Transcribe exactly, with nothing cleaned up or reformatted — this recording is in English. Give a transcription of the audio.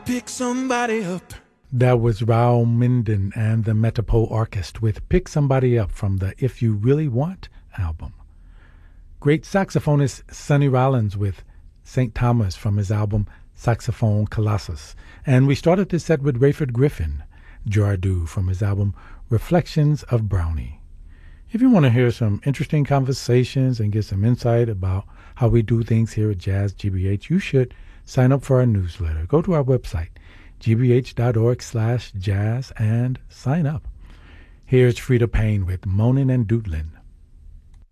pick somebody up. That was Raul Minden and the Metapole Orchestra with Pick Somebody Up from the If You Really Want album. Great saxophonist Sonny Rollins with Saint Thomas from his album Saxophone Colossus. And we started this set with Rayford Griffin, Jardu from his album Reflections of Brownie. If you want to hear some interesting conversations and get some insight about how we do things here at Jazz G B H, you should sign up for our newsletter. Go to our website, g b h dot org slash jazz, and sign up. Here's Freda Payne with Moanin' and Doodlin'.